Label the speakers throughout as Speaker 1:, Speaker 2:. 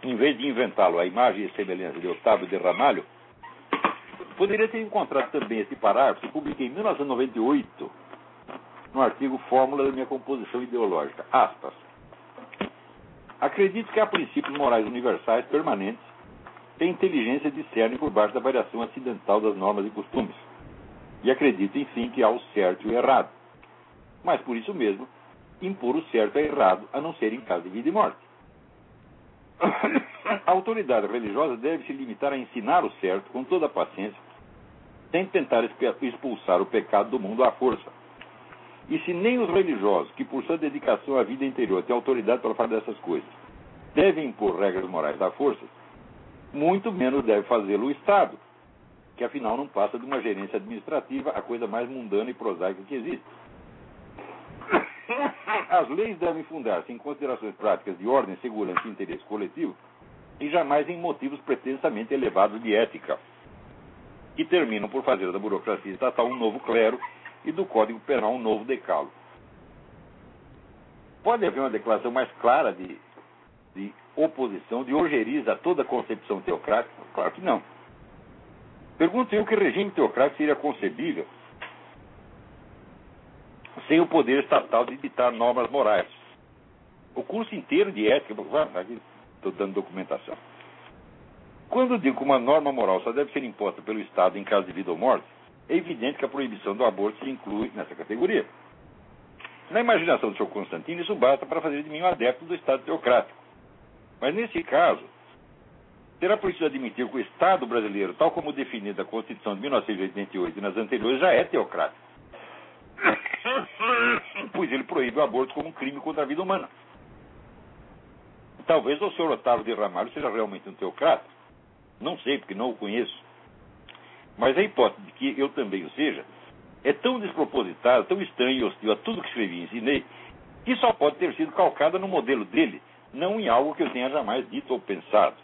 Speaker 1: em vez de inventá-lo à imagem e semelhança de Otávio de Ramalho, poderia ter encontrado também esse parágrafo que publiquei em 1998, no artigo Fórmula da minha composição ideológica. Aspas. Acredito que há princípios morais universais permanentes que a inteligência discerne por baixo da variação acidental das normas e costumes. E acredito, enfim, que há o certo e o errado. Mas, por isso mesmo, impor o certo e errado, a não ser em caso de vida e morte. A autoridade religiosa deve se limitar a ensinar o certo com toda a paciência, sem tentar expulsar o pecado do mundo à força. E se nem os religiosos, que por sua dedicação à vida interior têm autoridade para falar dessas coisas, devem impor regras morais à força, muito menos deve fazê-lo o Estado, que afinal não passa de uma gerência administrativa, a coisa mais mundana e prosaica que existe. As leis devem fundar-se em considerações práticas de ordem, segurança e interesse coletivo e jamais em motivos pretensamente elevados de ética, que terminam por fazer da burocracia estatal um novo clero e do Código Penal um novo decálogo. Pode haver uma declaração mais clara de oposição, de ojeriza a toda concepção teocrática? Claro que não. Pergunto eu que regime teocrático seria concebível sem o poder estatal de ditar normas morais. O curso inteiro de ética, aqui estou dando documentação. Quando digo que uma norma moral só deve ser imposta pelo Estado em caso de vida ou morte, é evidente que a proibição do aborto se inclui nessa categoria. Na imaginação do Sr. Constantino, isso basta para fazer de mim um adepto do Estado teocrático. Mas nesse caso, será preciso admitir que o Estado brasileiro, tal como definido na Constituição de 1988 e nas anteriores, já é teocrático. Pois ele proíbe o aborto como um crime contra a vida humana. Talvez o Sr. Otávio de Ramalho seja realmente um teocrata. Não sei, porque não o conheço. Mas a hipótese de que eu também o seja é tão despropositada, tão estranha e hostil a tudo que escrevi e ensinei, que só pode ter sido calcada no modelo dele, não em algo que eu tenha jamais dito ou pensado.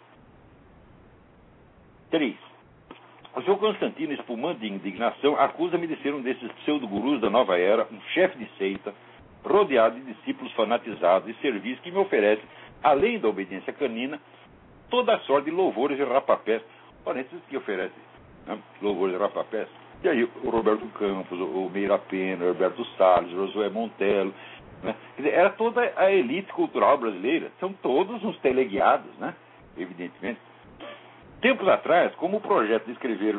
Speaker 1: 3. O Sr. Constantino, espumando de indignação, acusa-me de ser um desses pseudo-gurus da nova era, um chefe de seita, rodeado de discípulos fanatizados e serviços que me oferece, além da obediência canina, toda a sorte de louvores e rapapés. Parênteses que oferece, né? Louvores e rapapés. E aí o Roberto Campos, o Meira Pena, o Roberto Salles, o Josué Montelo, né? Quer dizer, era toda a elite cultural brasileira. São todos uns teleguiados, né? Evidentemente. Tempos atrás, como o projeto de escrever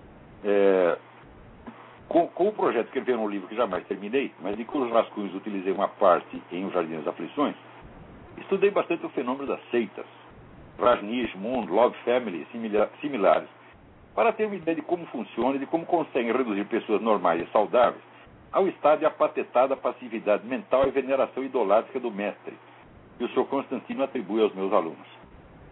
Speaker 1: com o projeto de escrever um livro que jamais terminei, mas de cujos rascunhos utilizei uma parte em O Jardim das Aflições, estudei bastante o fenômeno das seitas, Rajneesh, Moon, Love Family e similares, para ter uma ideia de como funciona e de como conseguem reduzir pessoas normais e saudáveis ao estado de apatetada passividade mental e veneração idolátrica do mestre, que o Sr. Constantino atribui aos meus alunos.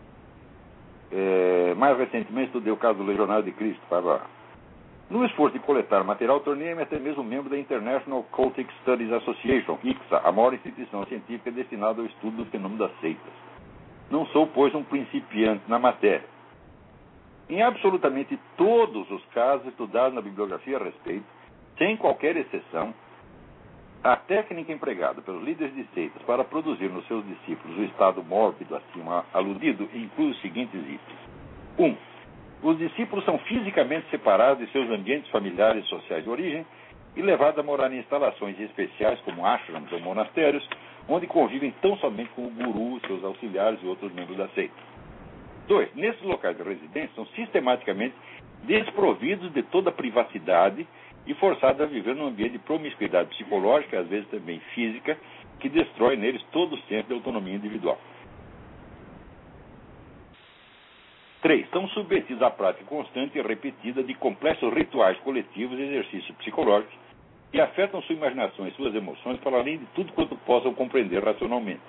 Speaker 1: Mais recentemente estudei o caso do Legionário de Cristo. No esforço de coletar material, tornei-me até mesmo membro da International Cultic Studies Association, ICSA, a maior instituição científica destinada ao estudo do fenômeno das seitas. Não sou, pois, um principiante na matéria. Em absolutamente todos os casos estudados na bibliografia a respeito, sem qualquer exceção, a técnica empregada pelos líderes de seitas para produzir nos seus discípulos o estado mórbido acima aludido inclui os seguintes itens. 1. Os discípulos são fisicamente separados de seus ambientes familiares e sociais de origem e levados a morar em instalações especiais como ashrams ou monastérios, onde convivem tão somente com o guru, seus auxiliares e outros membros da seita. 2. Nesses locais de residência são sistematicamente desprovidos de toda privacidade e forçados a viver num ambiente de promiscuidade psicológica, às vezes também física, que destrói neles todo o senso de autonomia individual. 3. São submetidos à prática constante e repetida de complexos rituais coletivos e exercícios psicológicos que afetam sua imaginação e suas emoções para além de tudo quanto possam compreender racionalmente.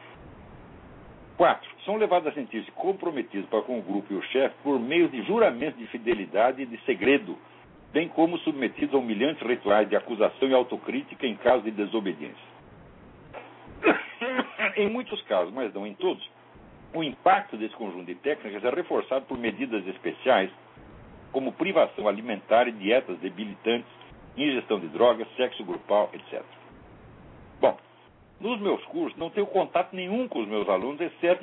Speaker 1: 4. São levados a sentir-se comprometidos para com o grupo e o chefe por meio de juramentos de fidelidade e de segredo, bem como submetidos a humilhantes rituais de acusação e autocrítica em caso de desobediência. Em muitos casos, mas não em todos, o impacto desse conjunto de técnicas é reforçado por medidas especiais, como privação alimentar e dietas debilitantes, ingestão de drogas, sexo grupal, etc. Bom, nos meus cursos não tenho contato nenhum com os meus alunos, exceto